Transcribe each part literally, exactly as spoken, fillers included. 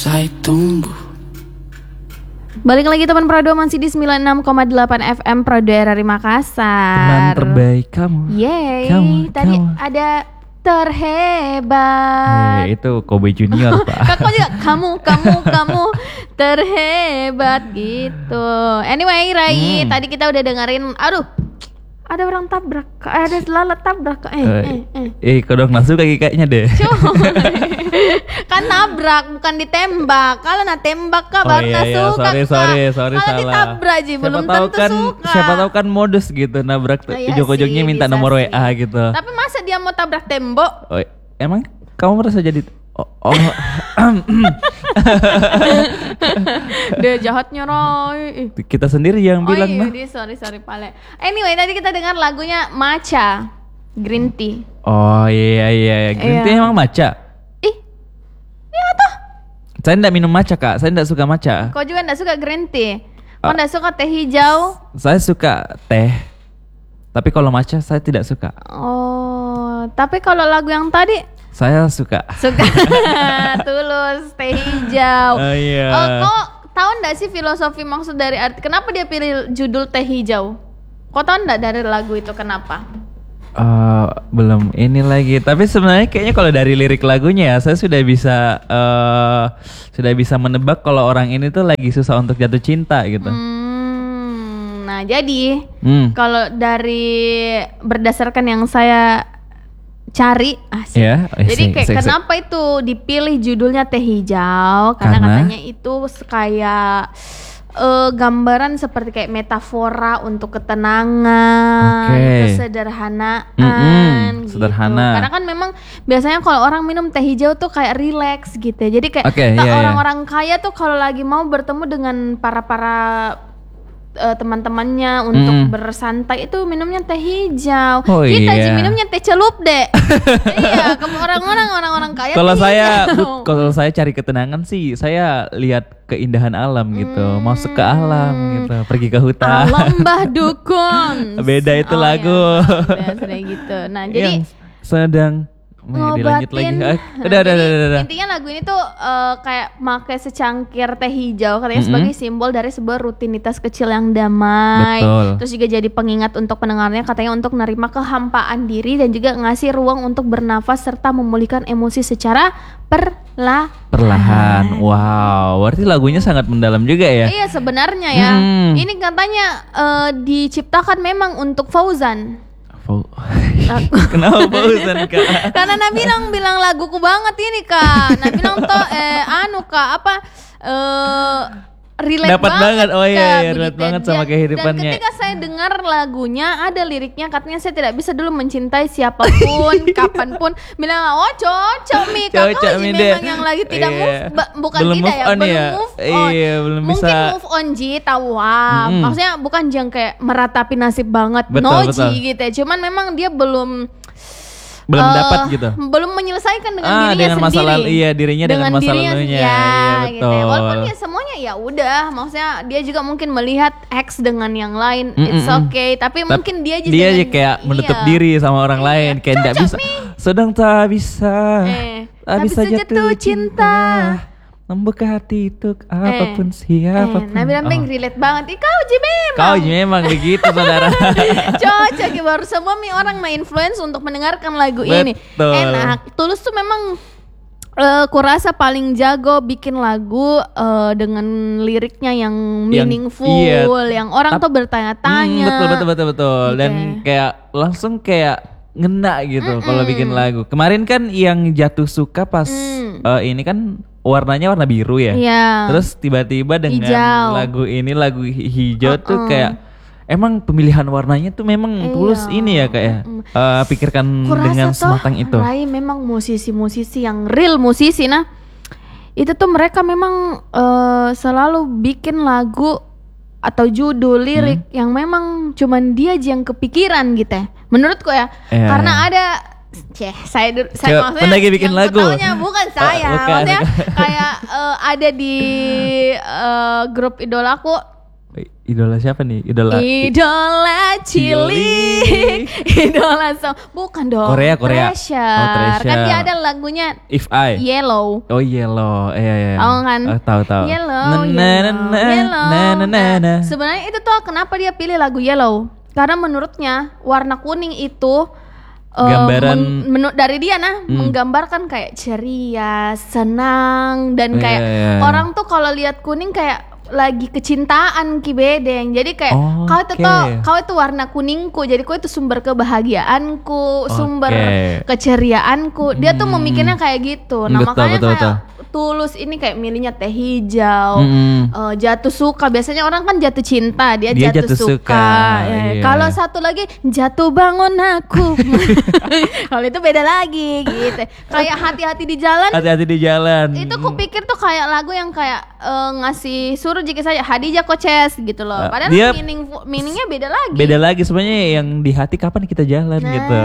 Saya tumbuh. Balik lagi teman Prado, masih di sembilan puluh enam koma delapan F M Prado R R I Makassar. Teman terbaik kamu. Yeay, Kamu, tadi kamu. ada terhebat. Eh, itu Kobe Junior Pak. Kakak juga kamu, kamu, kamu terhebat gitu. Anyway, Rai, Hmm. tadi kita udah dengerin, aduh, ada orang tabrak, ada lalat tabrak. Eh, Eh, eh, eh. eh kodok nafsu kaki kayaknya deh. Kan nabrak, bukan ditembak. Kalau nak tembak kak Oh baru iya, nggak iya. suka. Sorry, Kak. sorry, sorry, Kalau salah. ditabrak aja Siapa belum tahu tentu kan, suka. siapa tahu kan modus gitu nabrak Oh, iya ujung-ujungnya sih, minta bisa nomor sih. W A gitu. Tapi masa dia mau tabrak tembok? Oh, emang kamu merasa jadi oh, oh. Dia jahatnya Roy. Kita sendiri yang Oh bilang iya, mah. dia sorry sorry pale. Anyway, tadi kita dengar lagunya Matcha Green Tea. Oh iya iya, green Iya. tea emang matcha. Ih, ya toh. Saya enggak minum matcha Kak, saya enggak suka matcha. Kau juga nggak suka green tea? Kau Ah. nggak suka teh hijau? Saya suka teh. Tapi kalau matcha saya tidak suka. Oh, tapi kalau lagu yang tadi Saya suka. suka tulus teh hijau. Oh iya. Oh, kau tahu nggak sih filosofi maksud dari arti kenapa dia pilih judul teh hijau? Kau tahu nggak dari lagu itu kenapa? Eh, belum ini lagi. Tapi sebenarnya kayaknya kalau dari lirik lagunya ya, saya sudah bisa eh sudah bisa menebak kalau orang ini tuh lagi susah untuk jatuh cinta gitu. Hmm, nah jadi Hmm. kalau dari berdasarkan yang saya cari, asik. Ya, Jadi asik, kayak asik, asik. kenapa itu dipilih judulnya teh hijau? Karena, Karena? katanya itu kayak eh, gambaran seperti kayak metafora untuk ketenangan, Oke. kesederhanaan, Mm-mm, gitu. sederhana. Karena kan memang biasanya kalau orang minum teh hijau tuh kayak relax gitu. ya. Jadi kayak Oke, nah, iya, iya. orang-orang kaya tuh kalau lagi mau bertemu dengan para-para eh, teman-temannya untuk Mm. bersantai itu minumnya teh hijau. Oh, Kita iya. sih minumnya teh celup deh. Iya, kamu orang-orang orang-orang kaya. Kalau teh saya hijau. but- kalau saya cari ketenangan sih, saya lihat keindahan alam gitu. Masuk ke alam gitu, pergi ke hutan. Alam Mbah Dukun. Beda itu Oh, lagu. Iya, sudah gitu. Nah, jadi Yang sedang Wih, dilanjut lagi. ngobatin. Ah, udah, udah, Jadi, udah, udah, udah. intinya lagu ini tuh eh, kayak pakai secangkir teh hijau katanya Mm-mm. sebagai simbol dari sebuah rutinitas kecil yang damai. Betul. Terus juga jadi pengingat untuk pendengarnya katanya untuk menerima kehampaan diri dan juga ngasih ruang untuk bernafas serta memulihkan emosi secara perlahan. Perlahan. Wow, berarti lagunya sangat mendalam juga ya. Iya sebenarnya ya. Hmm. Ini katanya eh, diciptakan memang untuk Fauzan. Fau- Kenapa Fauzan Kak? Karena Nabilang bilang laguku banget ini kak. Nabilang tuh eh anu kak apa eh relate Dapat banget. Oh iya, Kak, iya, begitu. relate banget sama Dan- kehidupannya. Dan ketika saya dengar lagunya ada liriknya katanya saya tidak bisa dulu mencintai siapapun kapanpun. Bilang oh cocok mi kak Cocok, kau Mi, sih deh. memang yang lagi tidak Iya. move ba- bukan Belum tidak move ya on belum ya. move on. Iya, belum Mungkin bisa. move on Ji tahu wah. Mm-mm. Maksudnya bukan yang kayak meratapi nasib banget Betul, no betul. Ji gitu ya. Cuman memang dia belum Belum Eh, dapat gitu. belum menyelesaikan dengan Ah, dirinya dengan masa sendiri. lalu- iya, dirinya dengan masa dirinya, lalunya. ya, Iya, gitu ya. betul. Walaupun ya semuanya ya udah, maksudnya dia juga mungkin melihat X dengan yang lain, it's Mm-mm. okay. Tapi Tapi mungkin dia aja dia dengan- aja kayak menutup iya. diri sama orang Iya. lain, kayak tidak Cocok, bisa. Mi. Sedang tak bisa. Eh, tak bisa jatuh cinta. Membuka hati untuk apapun Eh, siapapun. Nabi Lamping Oh. relate banget. Ih, kau Ji memang. Kau memang begitu saudara. Cocok ya, baru semua mi orang na-influence untuk mendengarkan lagu ini. Betul. Enak. Tulus tuh memang eh kurasa paling jago bikin lagu eh, dengan liriknya yang Yang- meaningful, iya. yang orang Tap- tuh bertanya-tanya. Hmm, betul betul betul betul. Gitu Dan ya. kayak langsung kayak ngena gitu kalau bikin lagu. Kemarin kan yang jatuh suka pas Mm. eh, ini kan warnanya warna biru ya. Iya. Terus tiba-tiba dengan Hijau. lagu ini lagu hi- hijau tuh Uh-uh. kayak emang pemilihan warnanya tuh memang Iya. tulus ini ya kayak Mm. eh, pikirkan Kurasa dengan tuh sematang itu. Rai memang musisi-musisi yang real musisi nah. Itu tuh mereka memang eh, selalu bikin lagu atau judul lirik Hmm. yang memang cuman dia aja yang kepikiran gitu ya. Menurutku ya. Iya, Karena iya. ada Ceh, saya dur- saya Coba, maksudnya pendaki bikin yang lagu. ketahunya bukan saya, bukan, maksudnya bukan. kayak eh, ada di eh, grup idolaku Idola siapa nih? Idola Idola cilik, idola so bukan dong. Korea, Korea. Treasure. Oh, Treasure. Kan dia ada lagunya If I. Yellow. Oh Yellow, iya iya. Tahu kan? Oh, tahu tahu. Yellow, Na, na, yellow, na, yellow. na, na, na, na. Sebenarnya itu tuh kenapa dia pilih lagu Yellow? Karena menurutnya warna kuning itu uh, Gambaran meng- menu- dari dia nah Hmm. menggambarkan kayak ceria, senang dan Iya, kayak iya, iya. orang tuh kalau lihat kuning kayak lagi kecintaan ki bedeng. Jadi kayak Oh, kau itu oke. tuh kau itu warna kuningku. Jadi kau itu sumber kebahagiaanku, sumber Oke. keceriaanku. Dia tuh Hmm. memikirnya kayak gitu. Nah, Betul, makanya betul, kayak betul. Tulus ini kayak milihnya teh hijau, Mm-mm. eh, jatuh suka. Biasanya orang kan jatuh cinta, dia, Dia jatuh, jatuh suka. suka, Ya, iya. kalau satu lagi jatuh bangun aku. Kalau itu beda lagi gitu. Kayak hati-hati di jalan. Hati-hati di jalan. Itu kupikir tuh kayak lagu yang kayak eh, ngasih suruh jika saja Hadijah Koces gitu loh. Uh, Padahal dia- meaning meaningnya beda lagi. Beda lagi sebenarnya yang di hati kapan kita jalan Nah, gitu.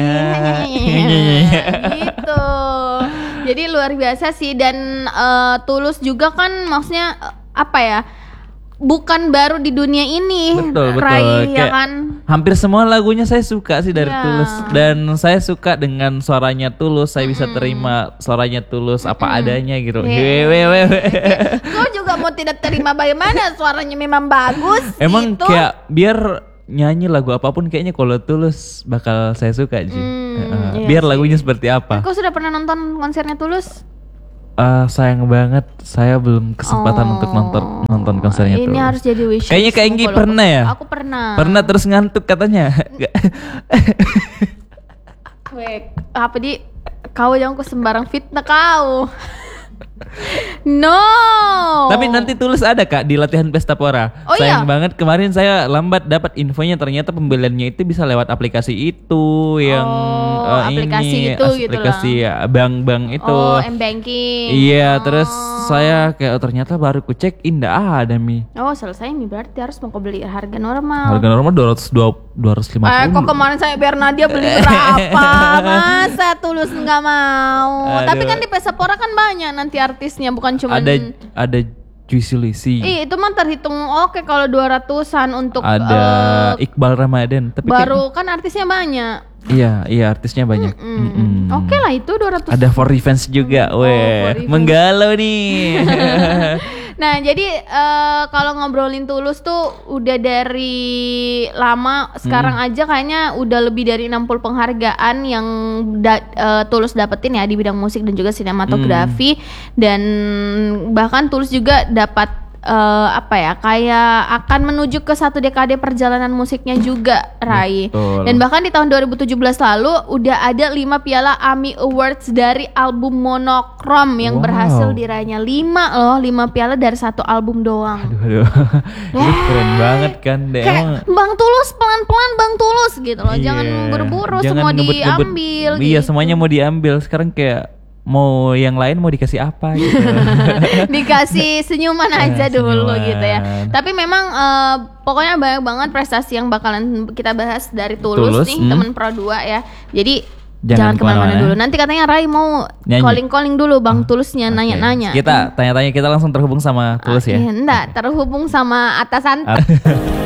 iya, gitu. Jadi luar biasa sih. Dan eh, Tulus juga kan maksudnya eh, apa ya? Bukan baru di dunia ini, Betul, betul. Rai, ya Kayak kan? hampir semua lagunya saya suka sih dari Iya. Tulus, dan saya suka dengan suaranya Tulus. Saya bisa terima suaranya Tulus apa adanya gitu. Iya. Hewe, hewe. Kau juga mau tidak terima bagaimana suaranya memang bagus. Emang gitu. kayak biar nyanyi lagu apapun kayaknya kalau Tulus bakal saya suka Ji. Hmm, Heeh. iya biar sih. lagunya seperti apa. Kau sudah pernah nonton konsernya Tulus? Eh, sayang banget saya belum kesempatan Oh, untuk nonton nonton konsernya ini Tulus. harus jadi wish Kayaknya Kak Enggi listmu kalau pernah aku- ya? Aku pernah. Pernah terus ngantuk katanya. Weh, apa di kau jangan ku sembarang fitnah kau. No. Tapi nanti Tulus ada Kak di latihan Pesta Pora. Oh, Sayang iya? banget kemarin saya lambat dapat infonya, ternyata pembeliannya itu bisa lewat aplikasi itu yang Oh, eh, aplikasi ini itu gitu aplikasi ya, bank-bank itu. Oh, M-banking. Iya, Oh. terus saya kayak oh, ternyata baru ku cek indah ada Mi. Oh, selesai nih berarti harus mau kau beli harga normal. Harga normal dua ratus dua ratus lima puluh. Eh, kok kemarin saya Bernadia beli berapa? Masa Tulus nggak mau? Aduh. Tapi kan di Pesapora kan banyak nanti artisnya, bukan cuma ada ada Juicy Lucy. Ih, itu mah terhitung oke kalau dua ratusan untuk Ada eh, Iqbal Ramadan, tapi kayak- baru kan artisnya banyak. iya, iya artisnya banyak. Mm. Mm-mm. Oke lah itu dua ratus. Ada For Revenge juga, Oh, For weh, Revenge. menggalau nih. Nah, jadi eh, kalau ngobrolin Tulus tuh udah dari lama, sekarang Hmm. aja kayaknya udah lebih dari enam puluh penghargaan yang da- eh, Tulus dapetin ya di bidang musik dan juga sinematografi. Hmm. Dan bahkan Tulus juga dapat eh, apa ya, kayak akan menuju ke satu dekade perjalanan musiknya juga, Rai. Betul. Dan bahkan di tahun dua ribu tujuh belas lalu udah ada lima piala AMI Awards dari album Monokrom yang Wow. berhasil diraihnya lima loh, lima piala dari satu album doang. Aduh, aduh. Itu keren banget kan, deh. Kayak Emang- Bang Tulus pelan-pelan Bang Tulus gitu loh. Iya. Jangan buru-buru Jangan semua ngebut-ngebut. diambil. Iya, gitu. semuanya mau diambil. Sekarang kayak mau yang lain mau dikasih apa gitu. Dikasih senyuman aja Eh, dulu senyuman. gitu ya. Tapi memang eh, pokoknya banyak banget prestasi yang bakalan kita bahas dari Tulus, Tulus, nih, hmm. teman Pro dua ya. Jadi jangan Jangan kemana-mana kemana-mana. dulu. Nanti katanya Rai mau Nyanyi. calling-calling dulu Bang Tulusnya, Oke. nanya-nanya. Kita tanya-tanya, kita langsung terhubung sama Tulus ya. Iya, enggak, terhubung sama atasan. At-